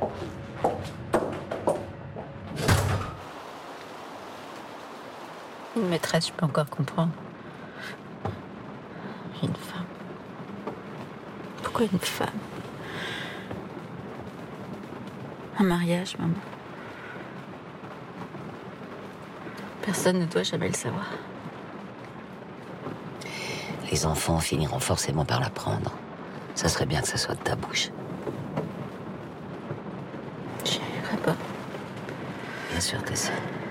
Une maîtresse, je peux encore comprendre. Une femme. Pourquoi une femme? Un mariage, maman. Personne ne doit jamais le savoir. Les enfants finiront forcément par l'apprendre. Ça serait bien que ça soit de ta bouche. J'y arriverai pas. Bien sûr que si.